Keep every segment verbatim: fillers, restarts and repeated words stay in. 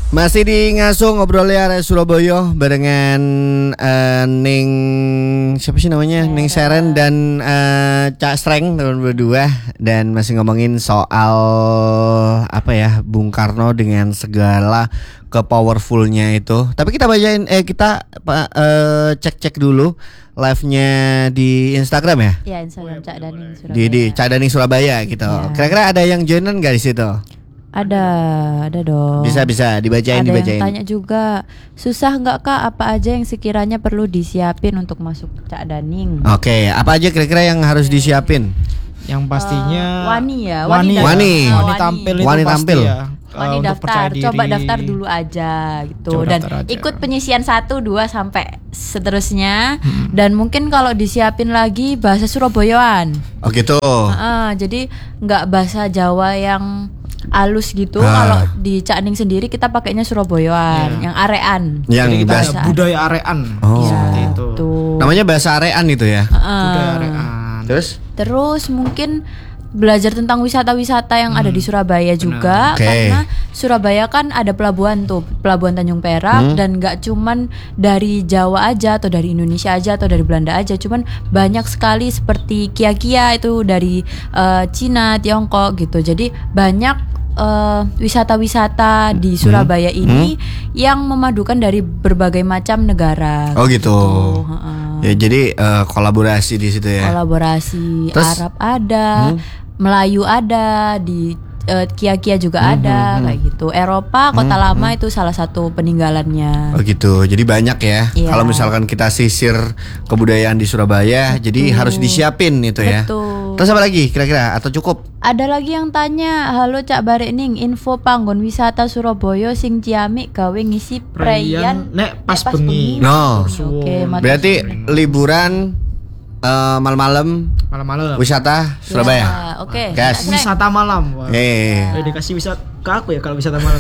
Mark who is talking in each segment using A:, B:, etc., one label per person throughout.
A: Masih di Ngasuh Ngobrolnya area Surabaya barengan uh, Ning siapa sih namanya? Seren. Ning Seren dan uh, Cak Streng tahun berdua dan masih ngomongin soal apa ya Bung Karno dengan segala kepowerfulnya itu. Tapi kita bacain eh kita uh, cek-cek dulu live-nya di Instagram ya?
B: Iya, Instagram Cak Daning Surabaya.
A: Di, di Cak Daning Surabaya gitu. Ya. Kira-kira ada yang joinan enggak di situ?
B: Ada, ada dong.
A: Bisa bisa dibacain
B: ada
A: dibacain.
B: Ada yang tanya juga, susah nggak Kak? Apa aja yang sekiranya perlu disiapin untuk masuk Cak Daning?
A: Oke, apa aja kira-kira yang harus disiapin?
C: Yang pastinya
B: uh, wani ya,
A: wani,
B: wani,
A: wani,
B: daftar.
C: wani tampil itu
A: wani
C: pasti
A: tampil.
C: ya.
B: Wani
C: uh,
B: daftar, coba daftar dulu aja gitu.
C: Coba
B: dan
C: aja.
B: Ikut penyisian satu, dua sampai seterusnya. Hmm. Dan mungkin kalau disiapin lagi bahasa Surabayaan.
A: Oh gitu.
B: Uh, jadi nggak bahasa Jawa yang alus gitu.
A: Ah.
B: Kalau di Cak Ning sendiri kita pakainya Surabayaan, yeah. yang arean.
A: Yang
C: jadi kita
A: bahasa
C: ada budaya arean.
A: Oh.
C: Seperti itu.
B: Tuh.
A: Namanya bahasa arean itu ya.
B: Uh,
C: budaya arean.
A: Terus?
B: Terus mungkin belajar tentang wisata-wisata yang hmm. ada di Surabaya juga.
A: Okay.
B: Karena Surabaya kan ada pelabuhan tuh, Pelabuhan Tanjung Perak, hmm. dan gak cuman dari Jawa aja atau dari Indonesia aja atau dari Belanda aja, cuman banyak sekali seperti Kia-Kia itu dari uh, Cina, Tiongkok gitu. Jadi banyak Uh, wisata-wisata di Surabaya hmm? ini hmm? yang memadukan dari berbagai macam negara.
A: Oh gitu.
B: gitu. Uh-uh.
A: Ya jadi uh, kolaborasi di situ ya.
B: Kolaborasi. Terus, Arab ada, hmm? Melayu ada, di uh, Kia-Kia juga hmm, ada, hmm, kayak gitu. Eropa, Kota hmm, Lama hmm. itu salah satu peninggalannya.
A: Oh gitu. Jadi banyak ya.
B: Yeah.
A: Kalau misalkan kita sisir kebudayaan di Surabaya, betul. Jadi harus disiapin itu ya.
B: Betul.
A: Terus apa lagi kira-kira atau cukup?
B: Ada lagi yang tanya, halo Cak Barek Ning, info panggon wisata Surabaya sing ciamik gawe ngisi preyan
C: nek pas bengi.
A: No.
B: Oke,
A: berarti liburan uh, malam-malam
C: malam-malam
A: wisata Surabaya.
B: Ya, oke. Okay.
A: Gas.
C: Wisata malam. Wah.
A: Eh.
C: Hey. Dikasih wisata ke aku ya kalau wisata malam.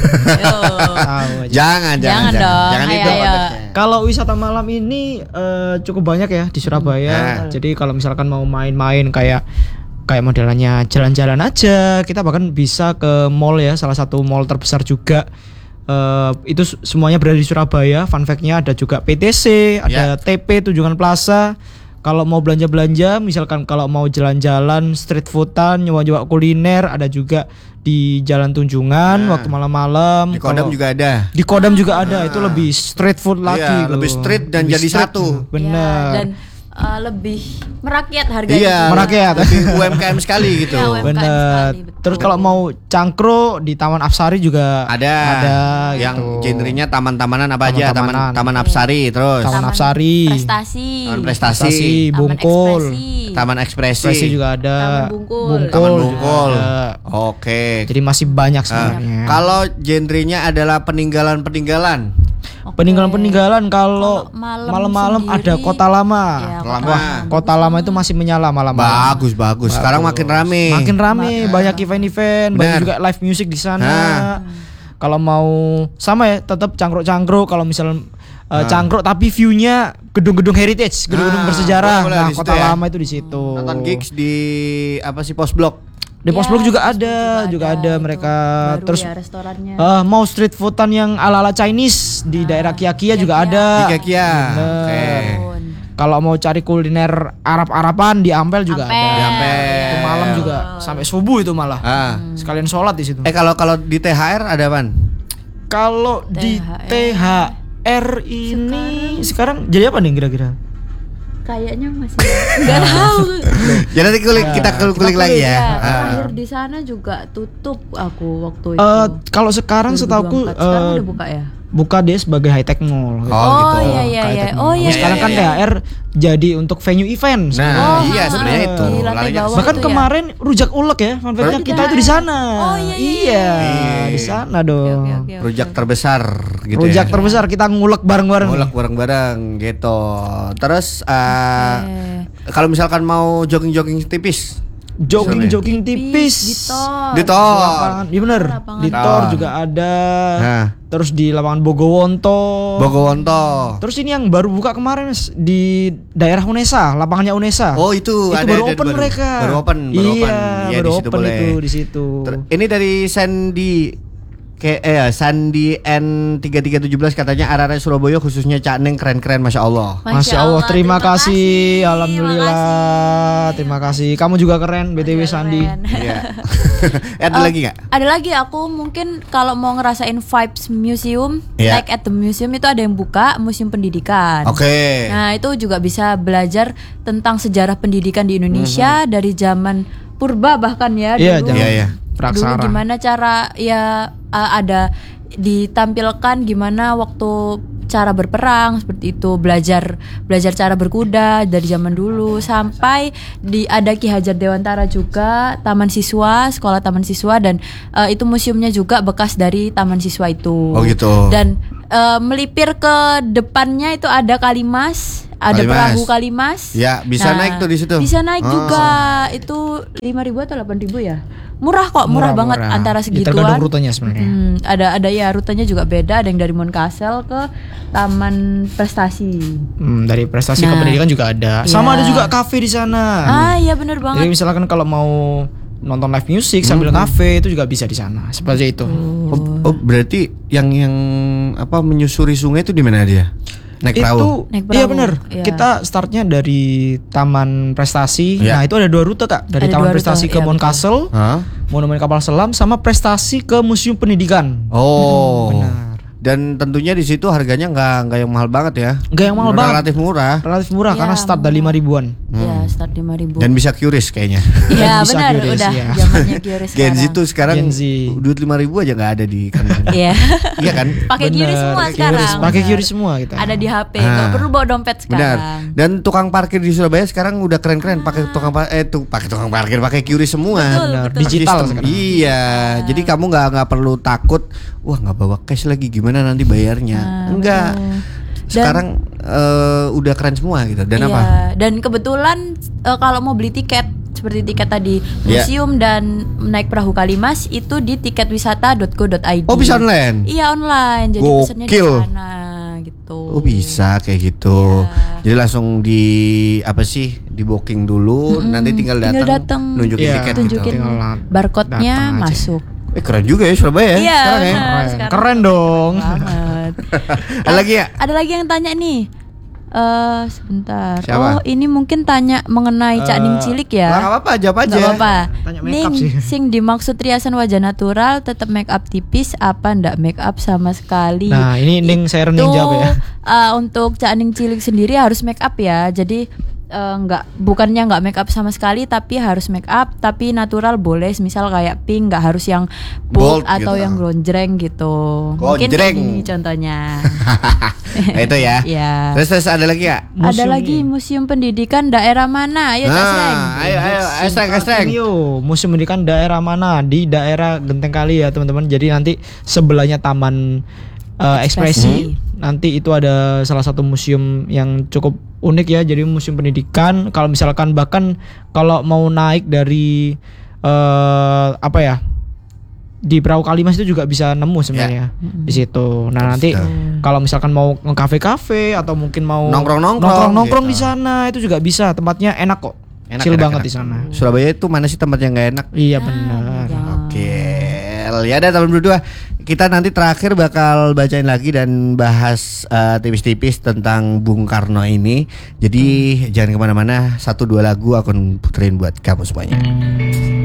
A: jangan, jangan,
B: jangan,
A: jangan,
B: dong.
A: jangan
B: ayo,
A: itu.
B: Ayo.
C: Kalau wisata malam ini uh, cukup banyak ya di Surabaya. Hmm. Jadi kalau misalkan mau main-main kayak kayak modelannya jalan-jalan aja, kita bahkan bisa ke mall ya, salah satu mall terbesar juga. Uh, itu semuanya berada di Surabaya. Fun fact-nya ada juga P T C, ada yeah. T P Tunjungan Plaza. Kalau mau belanja-belanja, misalkan kalau mau jalan-jalan street foodan, nyoba-nyoba kuliner, ada juga di Jalan Tunjungan nah, waktu malam-malam.
A: Di Kodam juga ada.
C: Di Kodam juga ada. Nah. Itu lebih street food lagi.
A: Iya, lebih street dan lebih jadi street, satu.
C: Benar.
B: Ya, dan Uh, lebih merakyat harganya.
A: Iya,
C: merakyat.
A: Lebih U M K M sekali gitu.
B: Ya,
C: bener. Terus kalau mau cangkro di Taman Apsari juga
A: ada.
C: Ada
A: yang
C: gitu.
A: genrenya taman-tamanan apa
C: taman
A: aja? Taman Taman Apsari terus.
C: Taman Apsari.
B: Prestasi.
A: Taman Prestasi.
C: Prestasi Bungkul.
A: Taman Ekspresi.
C: Ekspresi juga ada.
B: Taman Bungkul.
A: Bungkul. Taman Bungkul.
C: Ada.
A: Oke.
C: Jadi masih banyak sebenarnya.
A: Uh, kalau genrenya adalah peninggalan-peninggalan.
B: Okay.
C: Peninggalan-peninggalan kalau malam-malam ada Kota Lama.
B: Ya,
A: Kota Lama.
C: Wah, Kota Lama itu masih menyala malam-malam.
A: Bagus, bagus. Sekarang makin rame.
C: Makin rame,
A: Ba-
C: banyak event-event, banyak juga live music di sana. Nah. Kalau mau sama ya, tetap cangkruk-cangkruk. Kalau misalnya uh, cangkruk tapi view-nya gedung-gedung heritage, gedung-gedung nah, bersejarah. Boleh, boleh, nah, Kota ya. Lama itu di situ.
A: Nonton gigs di apa sih Post Blok?
C: Di Post Blok ya, juga ada, juga, juga ada, ada mereka.
B: Baru
C: terus
B: ya restorannya.
C: Uh, mau street foodan yang ala-ala Chinese di ah, daerah Kia-Kia juga ada.
A: Di Kia-Kia. Oke. Okay.
C: Kalau mau cari kuliner Arab-Araban di Ampel juga
B: Ampel.
C: ada.
A: Di Ampel.
C: Itu malam juga sampai subuh itu malah. Ah. Sekalian sholat di situ.
A: Eh kalau kalau di T H R ada apa?
C: Kalau di T H R ini sekarang, sekarang jadi apa nih kira-kira?
B: Kayaknya masih nggak tahu.
A: Ya nanti kulik, kita kulik, kulik lagi ya.
B: ya. Terakhir di sana juga tutup aku waktu itu.
C: Uh, kalau sekarang setahuku uh,
B: sekarang udah buka ya?
C: Buka dia sebagai high tech mall.
A: Gitu. Oh,
B: oh gitu. iya iya iya. Oh iya.
C: Sekarang
B: iya,
C: kan
B: iya.
C: T H R jadi untuk venue event.
A: Nah,
C: oh,
A: iya sebenarnya itu.
C: Bahkan kemarin ya? Rujak Ulek ya, fun fact-nya kita itu di sana.
B: Oh iya. Iya,
C: iya, iya. Di sana dong.
B: Okay, okay, okay,
A: Rujak terbesar gitu.
C: Rujak
A: ya.
C: terbesar kita ngulek bareng-bareng.
A: Ngulek bareng-bareng gitu. Terus uh, okay. kalau misalkan mau jogging-jogging tipis,
C: jogging-jogging tipis
B: di Tor.
A: Di Tor.
C: Iya bener. Di Tor juga ada. Nah. Terus di lapangan Bogowonto.
A: Bogowonto.
C: Terus ini yang baru buka kemarin Mas, di daerah Unesa, lapangannya Unesa.
A: Oh itu,
C: itu
A: ada,
C: baru
A: ada,
C: open
A: baru,
C: mereka.
A: Baru open, baru
C: iya,
A: open.
C: Ya, baru
A: di situ
C: open
A: boleh.
C: itu di situ.
A: Ter- ini dari Sandy Kayak eh Sandi N tiga tiga tujuh belas katanya arek-arek Surabaya khususnya Cak Neng keren-keren Masya Allah.
C: Masya Allah, terima, kasih. Alhamdulillah, terima kasih. Kamu juga keren, B T W Sandi.
A: Iya. Ada
B: Oh,
A: lagi nggak?
B: Ada lagi, aku mungkin kalau mau ngerasain vibes museum,
A: Iya.
B: like at the museum itu ada yang buka museum pendidikan.
A: Oke.
B: Nah itu juga bisa belajar tentang sejarah pendidikan di Indonesia dari zaman purba bahkan ya
C: Iya,
B: dulu.
C: zaman
A: Iya, iya.
C: Praksara.
B: Dulu gimana cara ya uh, ada ditampilkan gimana waktu cara berperang seperti itu, belajar belajar cara berkuda dari zaman dulu sampai di ada Ki Hajar Dewantara juga, taman siswa, sekolah taman siswa dan uh, itu museumnya juga bekas dari taman siswa itu.
A: Oh gitu.
B: Dan uh, melipir ke depannya itu ada Kalimas, ada
A: Kalimas.
B: perahu Kalimas.
A: Ya, bisa naik tuh di situ.
B: Bisa naik
A: Oh.
B: juga. Itu lima ribu atau delapan ribu ya? Murah kok, murah, banget
C: Murah-murah.
B: antara
C: Ya,
B: segituan.
C: tergantung rutenya sebenarnya.
B: Hmm, ada ada ya rutenya juga beda, ada yang dari Moncastle ke Taman Prestasi.
C: Hmm, dari prestasi
B: Nah.
C: ke pendidikan juga ada. Sama
B: Iya.
C: ada juga kafe di sana.
B: Ah, iya bener
C: Jadi
B: banget.
C: misalkan kalau mau nonton live music sambil kafe itu juga bisa di sana. Seperti itu.
A: Oh, oh, berarti yang yang apa menyusuri sungai itu di mana dia? Naik perahu.
C: Itu
B: Naik
C: iya
B: perahu,
C: benar.
B: iya.
C: Kita startnya dari Taman Prestasi.
A: Iya.
C: Nah, itu ada dua rute, Kak. Dari
B: Ada
C: Taman
B: dua rute,
C: Prestasi ke
B: iya,
C: Moncastle,
A: Hah?
C: Monumen Kapal Selam sama Prestasi ke Museum Pendidikan.
A: Oh.
C: Benar.
A: Dan tentunya di situ harganya nggak nggak yang mahal banget ya.
C: Nggak yang mahal banget.
A: Relatif murah.
C: Relatif murah
B: Iya,
C: karena start dari lima ribuan.
B: Ya, start lima ribu.
A: Dan bisa curious kayaknya.
B: Iya,
C: bisa
B: benar,
C: curious,
B: udah
C: ya.
B: zamannya curious
A: Gen Z
B: sekarang.
A: tuh sekarang
C: Gen Z.
A: duit lima ribu aja nggak ada di kantong.
B: Iya.
A: Iya kan?
B: Pakai
C: Bener,
B: QRIS semua
C: pakai
B: sekarang.
C: QRIS, pakai
B: Bener.
C: QRIS semua kita.
B: Ada di H P,
A: Ah.
B: nggak perlu bawa dompet
A: Benar.
B: sekarang.
A: Dan tukang parkir di Surabaya sekarang udah keren-keren pakai tukang par- eh tuh pakai tukang parkir, pakai QRIS semua.
B: Betul,
C: Benar,
B: betul.
C: digital
A: Sistem.
C: sekarang.
A: Iya. Jadi kamu nggak nggak perlu takut, wah nggak bawa cash lagi gimana nanti bayarnya.
B: Nah,
A: Enggak.
B: betul. Dan-
A: Sekarang eh, udah keren semua gitu. Dan
B: Iya,
A: apa?
B: dan kebetulan eh, kalau mau beli tiket seperti tiket tadi
A: Iya.
B: museum dan naik perahu Kalimas itu di tiketwisata dot go dot i d.
A: Oh, bisa online?
B: Iya online. Jadi pesannya di
A: Gokil.
B: sana gitu.
A: Oh bisa kayak gitu.
B: Iya.
A: Jadi langsung di apa sih di booking dulu, nanti tinggal datang,
B: Tinggal datang,
A: nunjukin
C: Iya,
A: tiket
B: tunjukin
A: gitu.
C: Tinggal
B: barcode-nya
C: datang aja.
B: masuk.
A: Eh keren juga ya Surabaya ya
B: Iya,
A: sekarang ya.
B: benar.
C: Keren,
B: sekarang
C: keren dong.
B: Banget.
A: Ada lagi ya?
B: Ada lagi yang tanya nih. Eh sebentar.
A: Siapa?
B: Oh, ini mungkin tanya mengenai Cak Ning cilik ya.
A: Lah, nggak apa-apa, jawab aja.
B: Nggak apa-apa.
C: Tanya make
B: Ning
C: up sih.
B: sing dimaksud riasan wajah natural tetap make up tipis apa ndak make up sama sekali?
C: Nah, ini Ning Sharon yang
B: Itu,
C: jawab ya.
B: eh, untuk Cak Ning cilik sendiri harus make up ya. Jadi eh, nggak bukannya nggak make up sama sekali tapi harus make up tapi natural boleh, misal kayak pink nggak harus yang
A: Bold
B: bold, atau
A: gitu.
B: yang glonjreng gitu. Mungkin kayak
A: Glonjreng.
B: gini contohnya.
A: Nah, itu ya.
B: Iya.
A: Terus terus ada lagi ya?
B: Ada
C: Museum
B: lagi
C: ini.
B: museum pendidikan daerah mana? Ayo Cak Sreng.
A: Nah, ayo ayo estreng estreng.
C: Yo, Museum Pendidikan daerah mana? Di daerah Genteng Kali ya, teman-teman. Jadi nanti sebelahnya Taman eh, Ekspresi. Nanti itu ada salah satu museum yang cukup unik ya. Jadi museum pendidikan. Kalau misalkan bahkan kalau mau naik dari eh apa ya? Di Perahu Kalimas itu juga bisa nemu sebenarnya di situ. Nah, nanti kalau misalkan mau nge-cafe-cafe atau mungkin mau
A: Nongkrong-nongkrong
C: nongkrong di
A: gitu.
C: sana itu juga bisa. Tempatnya enak kok.
A: Enak,
C: Chill
A: enak,
C: banget
A: enak.
C: di sana.
A: Surabaya itu mana sih tempat yang nggak enak?
C: Iya benar.
A: Oke, ya ada teman berdua. Kita nanti terakhir bakal bacain lagi dan bahas eh, tipis-tipis tentang Bung Karno ini. Jadi jangan kemana-mana. Satu dua lagu aku puterin buat kamu semuanya.